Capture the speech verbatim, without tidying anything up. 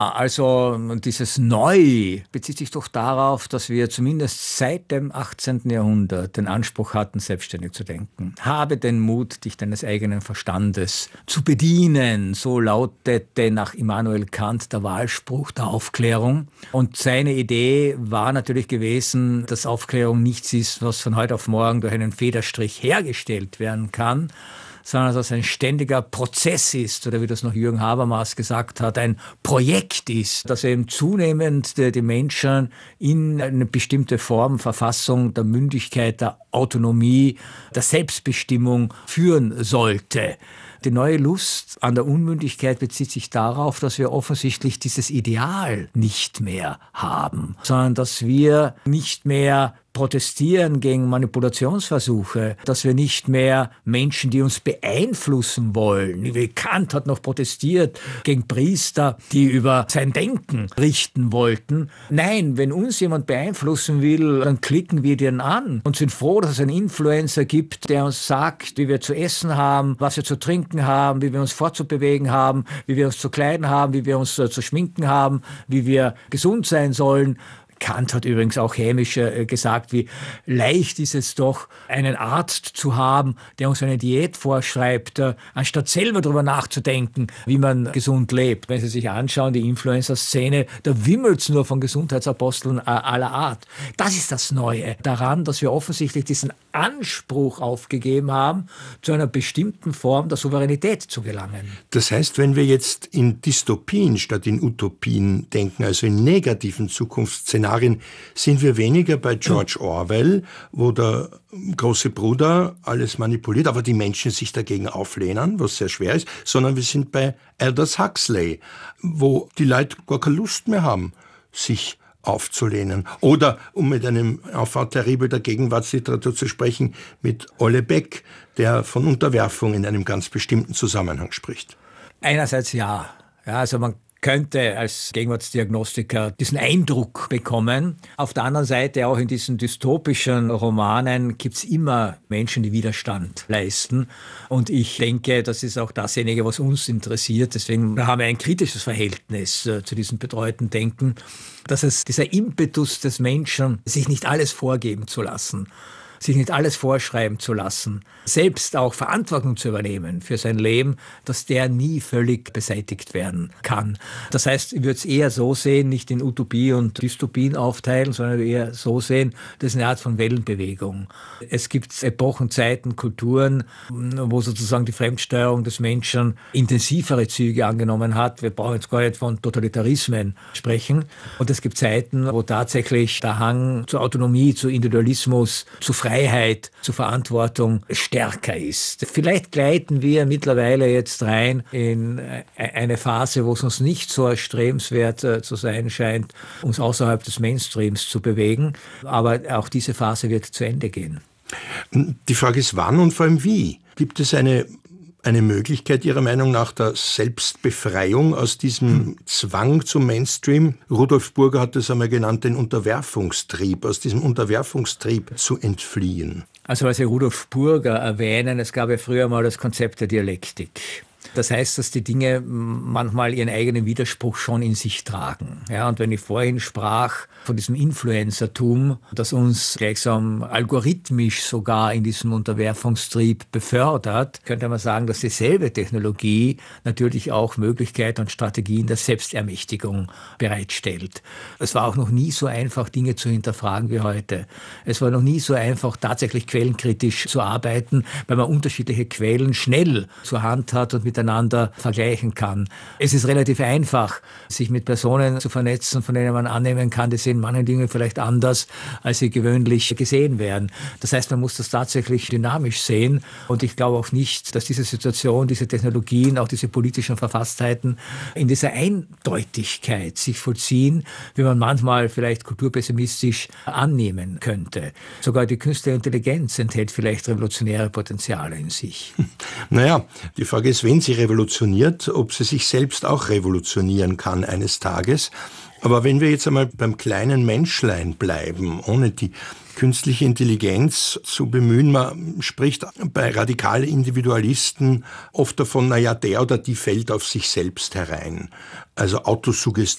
Also dieses Neu bezieht sich doch darauf, dass wir zumindest seit dem achtzehnten Jahrhundert den Anspruch hatten, selbstständig zu denken. Habe den Mut, dich deines eigenen Verstandes zu bedienen. So lautete nach Immanuel Kant der Wahlspruch der Aufklärung. Und seine Idee war natürlich gewesen, dass Aufklärung nichts ist, was von heute auf morgen durch einen Federstrich hergestellt werden kann, sondern dass es ein ständiger Prozess ist, oder wie das noch Jürgen Habermas gesagt hat, ein Projekt ist, das eben zunehmend die Menschen in eine bestimmte Form, Verfassung der Mündigkeit, der Autonomie, der Selbstbestimmung führen sollte. Die neue Lust an der Unmündigkeit bezieht sich darauf, dass wir offensichtlich dieses Ideal nicht mehr haben, sondern dass wir nicht mehr protestieren gegen Manipulationsversuche, dass wir nicht mehr Menschen, die uns beeinflussen wollen. Wie Kant hat noch protestiert gegen Priester, die über sein Denken richten wollten. Nein, wenn uns jemand beeinflussen will, dann klicken wir den an und sind froh, dass es einen Influencer gibt, der uns sagt, wie wir zu essen haben, was wir zu trinken haben, wie wir uns fortzubewegen haben, wie wir uns zu kleiden haben, wie wir uns äh, zu schminken haben, wie wir gesund sein sollen. Kant hat übrigens auch hämisch äh, gesagt, wie leicht ist es doch, einen Arzt zu haben, der uns eine Diät vorschreibt, äh, anstatt selber darüber nachzudenken, wie man gesund lebt. Wenn Sie sich anschauen, die Influencer-Szene, da wimmelt's nur von Gesundheitsaposteln äh, aller Art. Das ist das Neue daran, dass wir offensichtlich diesen Anspruch aufgegeben haben, zu einer bestimmten Form der Souveränität zu gelangen. Das heißt, wenn wir jetzt in Dystopien statt in Utopien denken, also in negativen Zukunftsszenarien, sind wir weniger bei George Orwell, wo der große Bruder alles manipuliert, aber die Menschen sich dagegen auflehnen, was sehr schwer ist, sondern wir sind bei Aldous Huxley, wo die Leute gar keine Lust mehr haben, sich aufzulehnen. Oder, um mit einem Enfant terrible der Gegenwartsliteratur zu sprechen, mit Ole Beck, der von Unterwerfung in einem ganz bestimmten Zusammenhang spricht. Einerseits ja. Ja, also man könnte als Gegenwartsdiagnostiker diesen Eindruck bekommen. Auf der anderen Seite, auch in diesen dystopischen Romanen, gibt es immer Menschen, die Widerstand leisten. Und ich denke, das ist auch dasjenige, was uns interessiert. Deswegen haben wir ein kritisches Verhältnis äh, zu diesem betreuten Denken, dass es dieser Impetus des Menschen, sich nicht alles vorgeben zu lassen, sich nicht alles vorschreiben zu lassen, selbst auch Verantwortung zu übernehmen für sein Leben, dass der nie völlig beseitigt werden kann. Das heißt, ich würde es eher so sehen, nicht in Utopie und Dystopien aufteilen, sondern eher so sehen, das ist eine Art von Wellenbewegung. Es gibt Epochen, Zeiten, Kulturen, wo sozusagen die Fremdsteuerung des Menschen intensivere Züge angenommen hat. Wir brauchen jetzt gar nicht von Totalitarismen sprechen. Und es gibt Zeiten, wo tatsächlich der Hang zur Autonomie, zu Individualismus, zu Freiheit, zu Verantwortung stärker ist. Vielleicht gleiten wir mittlerweile jetzt rein in eine Phase, wo es uns nicht so erstrebenswert zu sein scheint, uns außerhalb des Mainstreams zu bewegen. Aber auch diese Phase wird zu Ende gehen. Die Frage ist, wann und vor allem wie? Gibt es eine Eine Möglichkeit Ihrer Meinung nach der Selbstbefreiung aus diesem hm. Zwang zum Mainstream? Rudolf Burger hat das einmal genannt, den Unterwerfungstrieb, aus diesem Unterwerfungstrieb zu entfliehen. Also weil Sie Rudolf Burger erwähnen, es gab ja früher mal das Konzept der Dialektik. Das heißt, dass die Dinge manchmal ihren eigenen Widerspruch schon in sich tragen. Ja, und wenn ich vorhin sprach von diesem Influencertum, das uns gleichsam algorithmisch sogar in diesem Unterwerfungstrieb befördert, könnte man sagen, dass dieselbe Technologie natürlich auch Möglichkeiten und Strategien der Selbstermächtigung bereitstellt. Es war auch noch nie so einfach, Dinge zu hinterfragen wie heute. Es war noch nie so einfach, tatsächlich quellenkritisch zu arbeiten, weil man unterschiedliche Quellen schnell zur Hand hat und miteinander vergleichen kann. Es ist relativ einfach, sich mit Personen zu vernetzen, von denen man annehmen kann, die sehen manche Dinge vielleicht anders, als sie gewöhnlich gesehen werden. Das heißt, man muss das tatsächlich dynamisch sehen. Und ich glaube auch nicht, dass diese Situation, diese Technologien, auch diese politischen Verfasstheiten in dieser Eindeutigkeit sich vollziehen, wie man manchmal vielleicht kulturpessimistisch annehmen könnte. Sogar die künstliche Intelligenz enthält vielleicht revolutionäre Potenziale in sich. Naja, die Frage ist, wenn sie revolutioniert, ob sie sich selbst auch revolutionieren kann eines Tages. Aber wenn wir jetzt einmal beim kleinen Menschlein bleiben, ohne die künstliche Intelligenz zu bemühen, man spricht bei radikalen Individualisten oft davon, naja, der oder die fällt auf sich selbst herein. Also Autosuggestion